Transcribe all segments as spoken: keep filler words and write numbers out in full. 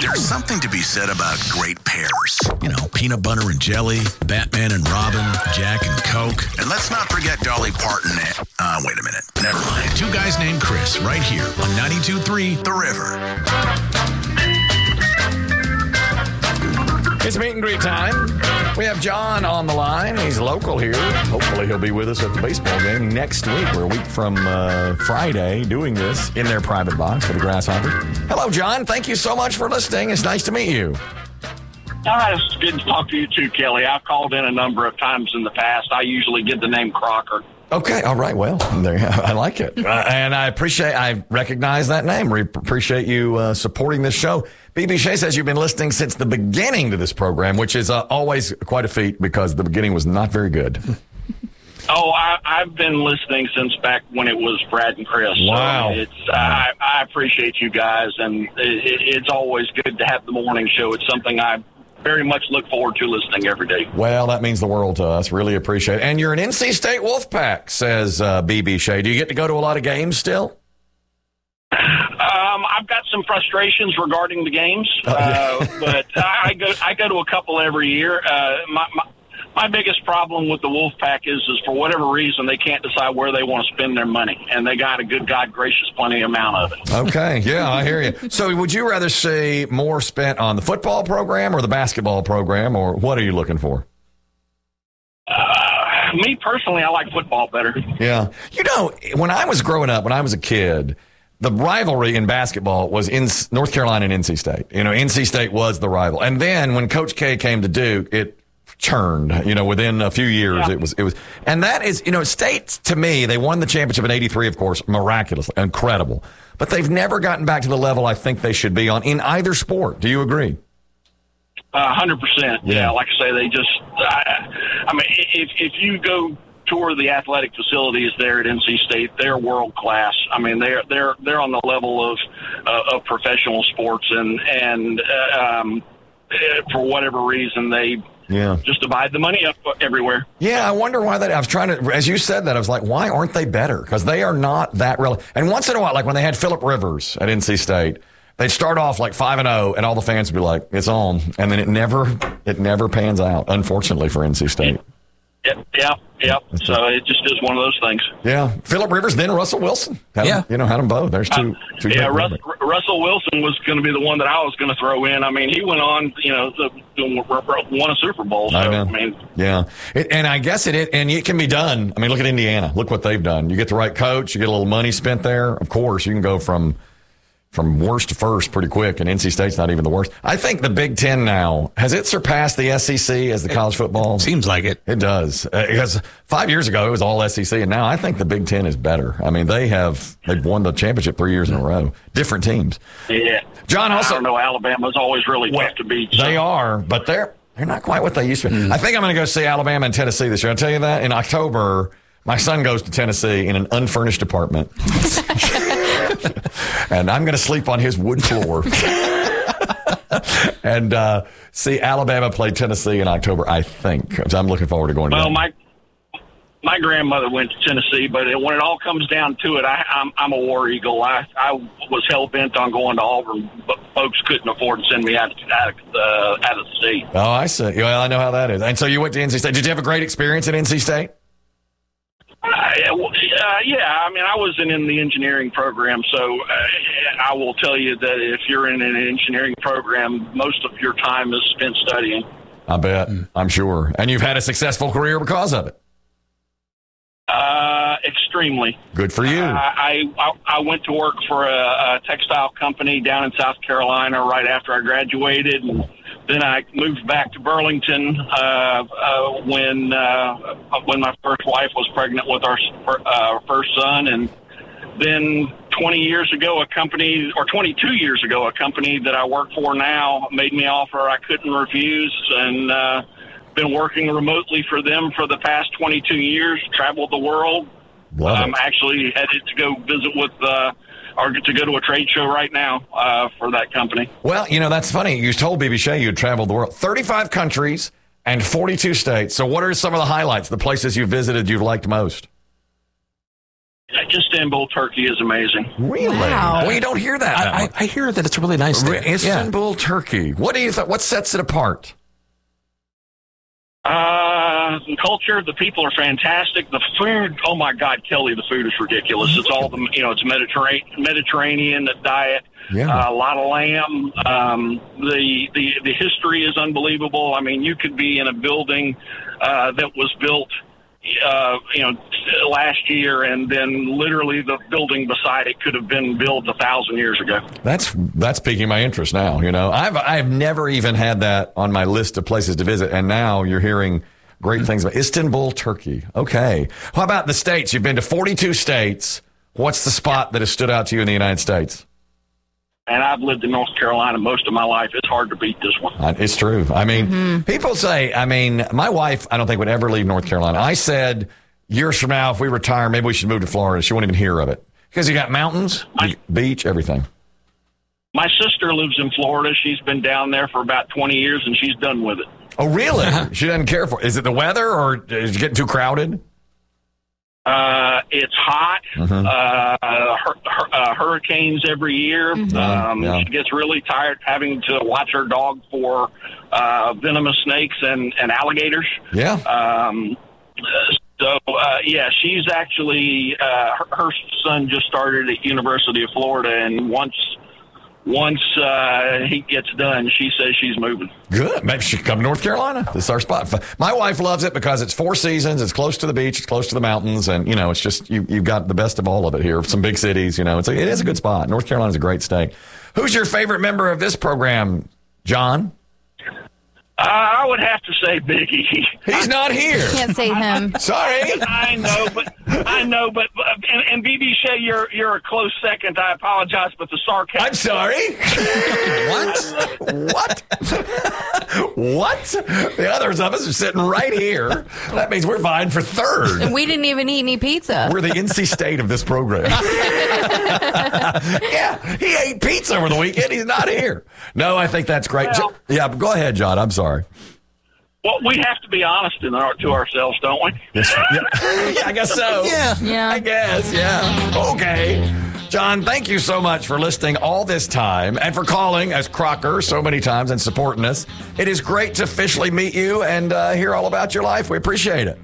There's something to be said about great pairs. You know, peanut butter and jelly, Batman and Robin, Jack and Coke. And let's not forget Dolly Parton and... Uh, wait a minute. Never mind. Two guys named Chris right here on ninety-two point three The River. It's meet and greet time. We have John on the line. He's local here. Hopefully he'll be with us at the baseball game next week. We're a week from uh, Friday doing this in their private box for the Grasshopper. Hello, John. Thank you so much for listening. It's nice to meet you. Uh, it's good to talk to you too, Kelly. I've called in a number of times in the past. I usually get the name Crocker. Okay, all right. Well, there, I like it. Uh, and I appreciate, I recognize that name. We appreciate you uh, supporting this show. B B Shea says you've been listening since the beginning to this program, which is uh, always quite a feat because the beginning was not very good. Oh, I, I've been listening since back when it was Brad and Chris. Wow. So it's, I, I appreciate you guys, and it, it's always good to have the morning show. It's something I very much look forward to listening every day. Well, that means the world to us. Really appreciate it. And you're an N C State Wolfpack, says uh, B B Shea. Do you get to go to a lot of games still? Um, I've got some frustrations regarding the games, oh, yeah. uh, but I go I go to a couple every year. Uh, my, my my biggest problem with the Wolfpack is, is for whatever reason they can't decide where they want to spend their money, and they got a good God gracious plenty amount of it. Okay, yeah, I hear you. So, would you rather see more spent on the football program or the basketball program, or what are you looking for? Uh, me personally, I like football better. Yeah, you know, when I was growing up, when I was a kid, the rivalry in basketball was in North Carolina and N C State. You know, N C State was the rival. And then when Coach K came to Duke, it churned, you know, within a few years. Yeah. It was, it was, and that is, you know, State, to me, they won the championship in eighty-three, of course, miraculously, incredible. But they've never gotten back to the level I think they should be on in either sport. Do you agree? A hundred percent. Yeah. Like I say, they just, I, I mean, if, if you go tour the athletic facilities there at N C State, they're world class. I mean, they're they're they're on the level of uh, of professional sports, and and uh, um, for whatever reason they yeah just divide the money up everywhere. Yeah, I wonder why that. I was trying to, as you said that, I was like, why aren't they better? Because they are not that relevant. And once in a while, like when they had Phillip Rivers at N C State, they'd start off like five and zero, and all the fans would be like, "It's on," and then it never it never pans out. Unfortunately for N C State. Yep, yep, yep. So it just is one of those things. Yeah, Phillip Rivers, then Russell Wilson. Had yeah, them, you know, had them both. There's two. Uh, two yeah, Russ, Russell Wilson was going to be the one that I was going to throw in. I mean, he went on, you know, the, won a Super Bowl. So, I know. I mean, yeah, it, and I guess it, and it can be done. I mean, look at Indiana. Look what they've done. You get the right coach, you get a little money spent there. Of course, you can go from. From worst to first pretty quick, and N C State's not even the worst. I think the Big Ten now, has it surpassed the S E C as the college football? Seems like it. It does. Uh, because five years ago, it was all S E C, and now I think the Big Ten is better. I mean, they have, they've won the championship three years in a row. Different teams. Yeah. John also. I don't know, Alabama's always really well, tough to beat. So. They are, but they're, they're not quite what they used to be. Mm. I think I'm going to go see Alabama and Tennessee this year. I'll tell you that in October, my son goes to Tennessee in an unfurnished apartment. And I'm going to sleep on his wood floor and uh, see Alabama play Tennessee in October, I think. So I'm looking forward to going to well, that. my my grandmother went to Tennessee, but when it all comes down to it, I, I'm, I'm a War Eagle. I, I was hell-bent on going to Auburn, but folks couldn't afford to send me out, out, uh, out of the state. Oh, I see. Well, I know how that is. And so you went to N C State. Did you have a great experience at N C State? Uh, uh, yeah, I mean, I was in, in the engineering program, so uh, I will tell you that if you're in an engineering program, most of your time is spent studying. I bet. I'm sure. And you've had a successful career because of it. Uh, extremely. Good for you. Uh, I, I I went to work for a, a textile company down in South Carolina right after I graduated, and then I moved back to Burlington uh, uh, when uh, when my first wife was pregnant with our uh, first son, and then twenty years ago, a company, or twenty-two years ago, a company that I work for now made me an offer I couldn't refuse, and uh, been working remotely for them for the past twenty-two years. Traveled the world. I'm actually headed to go visit with. Uh, or to go to a trade show right now uh, for that company. Well, you know, that's funny. You told B B Shea you'd traveled the world. thirty-five countries and forty-two states. So what are some of the highlights, the places you visited you've liked most? Istanbul, Turkey is amazing. Really? Wow. Well, you don't hear that. I, I, I hear that it's really nice there. Istanbul, yeah. Turkey. What do you th- What sets it apart? Uh, the culture, the people are fantastic. The food, oh my God, Kelly, the food is ridiculous. It's all the, you know, it's Mediterranean, Mediterranean diet. Yeah. Uh, a lot of lamb. Um, the, the, the history is unbelievable. I mean, you could be in a building, uh, that was built, uh, you know, last year, and then literally the building beside it could have been built a thousand years ago. That's that's piquing my interest now. You know, I've I've never even had that on my list of places to visit, and now you're hearing great things about Istanbul, Turkey. Okay, how about the states? You've been to forty-two states. What's the spot that has stood out to you in the United States? And I've lived in North Carolina most of my life. It's hard to beat this one. It's true. I mean, mm-hmm. people say, I mean, my wife, I don't think would ever leave North Carolina. I said, years from now, if we retire, maybe we should move to Florida. She won't even hear of it. Because you got mountains, my, beach, everything. My sister lives in Florida. She's been down there for about twenty years, and she's done with it. Oh, really? She doesn't care for it. Is it the weather, or is it getting too crowded? Uh, it's hot. Mm-hmm. Uh, hur- hur- uh, hurricanes every year. Mm-hmm. Um, yeah. She gets really tired having to watch her dog for uh, venomous snakes and, and alligators. Yeah. Um, so, uh, yeah, she's actually, uh, her, her son just started at University of Florida, and once Once uh, he gets done, she says she's moving. Good. Maybe she can come to North Carolina. This is our spot. My wife loves it because it's four seasons. It's close to the beach. It's close to the mountains. And, you know, it's just, you, you've got the best of all of it here. Some big cities, you know. It's a, it is a good spot. North Carolina's a great state. Who's your favorite member of this program, John? Uh, I would have to say Biggie. He's not here. Can't say him. Sorry. I know, but I know, but and, and B B Shea, you're you're a close second. I apologize, but the sarcasm. I'm sorry. What? What? What? The others of us are sitting right here. That means we're vying for third. And we didn't even eat any pizza. We're the N C State of this program. Yeah, he ate pizza over the weekend. He's not here. No, I think that's great. Well, yeah, go ahead, John. I'm sorry. Well, we have to be honest in our, to ourselves, don't we? Yes. Yeah. Yeah, I guess so. Yeah. Yeah. I guess, yeah. Okay. John, thank you so much for listening all this time and for calling as Crocker so many times and supporting us. It is great to officially meet you and uh, hear all about your life. We appreciate it.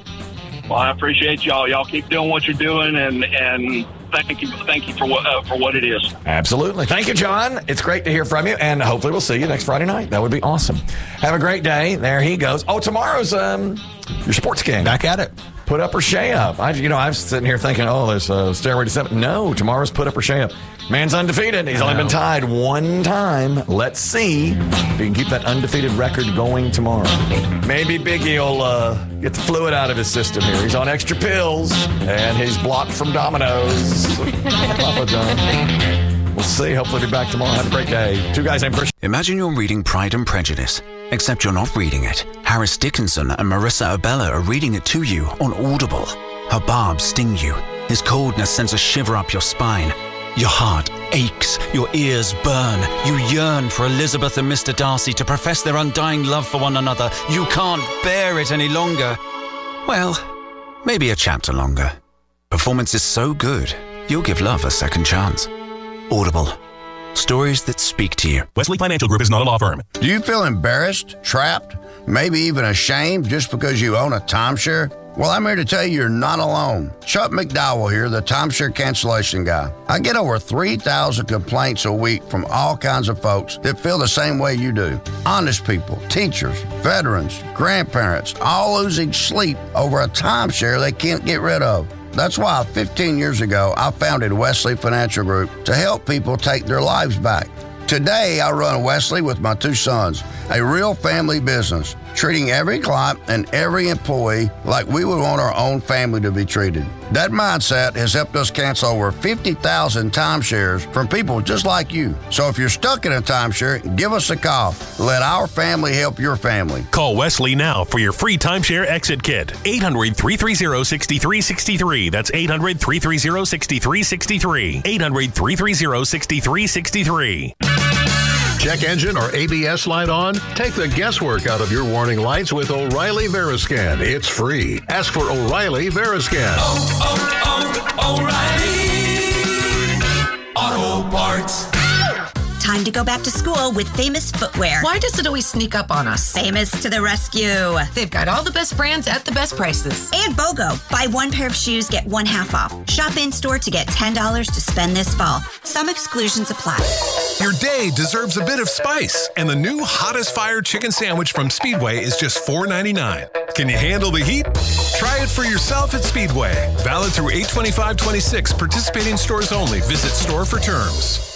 Well, I appreciate y'all. Y'all keep doing what you're doing, and and thank you, thank you for what uh, for what it is. Absolutely. Thank you, John. It's great to hear from you, and hopefully we'll see you next Friday night. That would be awesome. Have a great day. There he goes. Oh, tomorrow's um your sports game. Back at it. Put up or Shea up. I, you know, I was sitting here thinking, oh, there's a stairway to seven. No, tomorrow's Put Up or Shea Up. Man's undefeated. He's only been tied one time. Let's see if he can keep that undefeated record going tomorrow. Maybe Biggie will uh, get the fluid out of his system here. He's on extra pills, and he's blocked from Domino's. Papa John. We'll see. Hopefully be back tomorrow. Have a great day. Two guys named Chris. Imagine you're reading Pride and Prejudice, except you're not reading it. Harris Dickinson and Marissa Abella are reading it to you on Audible. Her barbs sting you. His coldness sends a shiver up your spine. Your heart aches, your ears burn. You yearn for Elizabeth and Mister Darcy to profess their undying love for one another. You can't bear it any longer. Well, maybe a chapter longer. Performance is so good, you'll give love a second chance. Audible. Stories that speak to you. Wesley Financial Group is not a law firm. Do you feel embarrassed, trapped, maybe even ashamed just because you own a timeshare? Well, I'm here to tell you you're not alone. Chuck McDowell here, the timeshare cancellation guy. I get over three thousand complaints a week from all kinds of folks that feel the same way you do. Honest people, teachers, veterans, grandparents, all losing sleep over a timeshare they can't get rid of. That's why fifteen years ago, I founded Wesley Financial Group to help people take their lives back. Today, I run Wesley with my two sons, a real family business, treating every client and every employee like we would want our own family to be treated. That mindset has helped us cancel over fifty thousand timeshares from people just like you. So if you're stuck in a timeshare, give us a call. Let our family help your family. Call Wesley now for your free timeshare exit kit. eight hundred, three three zero, six three six three. That's eight hundred, three three zero, six three six three. eight hundred, three three zero, six three six three. Check engine or A B S light on? Take the guesswork out of your warning lights with O'Reilly Veriscan. It's free. Ask for O'Reilly Veriscan. Oh, oh, O'Reilly Auto Parts. Time to go back to school with Famous Footwear. Why does it always sneak up on us? Famous to the rescue. They've got all the best brands at the best prices. And BOGO. Buy one pair of shoes, get one half off. Shop in-store to get ten dollars to spend this fall. Some exclusions apply. Your day deserves a bit of spice, and the new Hottest Fire Chicken Sandwich from Speedway is just four ninety-nine. Can you handle the heat? Try it for yourself at Speedway. Valid through eight twenty-five twenty-six. Participating stores only. Visit store for terms.